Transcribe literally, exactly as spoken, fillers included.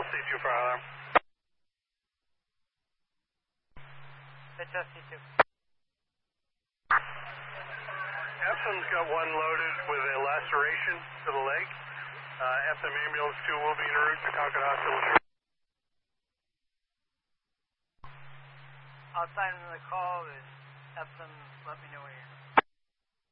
C two fire alarm. H S C two. Epsom's got one loaded with a laceration to the leg. Uh, Epsom ambulance two will be en route to Concord Hospital. I'll sign in the call. Is Epsom, let me know where you're.